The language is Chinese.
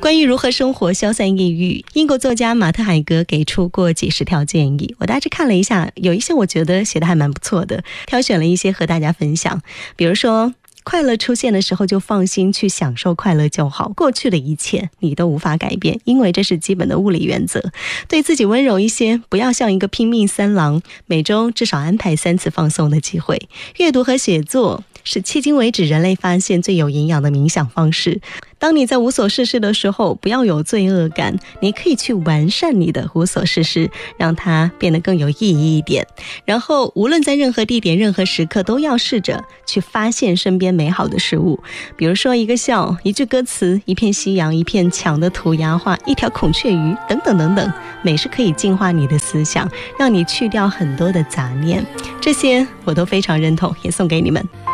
关于如何生活消散抑郁，英国作家马特海格给出过几十条建议，我大致看了一下，有一些我觉得写得还蛮不错的，挑选了一些和大家分享。比如说，快乐出现的时候就放心去享受快乐就好，过去的一切你都无法改变，因为这是基本的物理原则。对自己温柔一些，不要像一个拼命三郎，每周至少安排3次放松的机会。阅读和写作是迄今为止人类发现最有营养的冥想方式。当你在无所事事的时候，不要有罪恶感，你可以去完善你的无所事事，让它变得更有意义一点。然后无论在任何地点任何时刻，都要试着去发现身边美好的事物，比如说一个笑，一句歌词，一片夕阳，一片墙的涂鸦画，一条孔雀鱼，等等等等。美是可以净化你的思想，让你去掉很多的杂念，这些我都非常认同，也送给你们。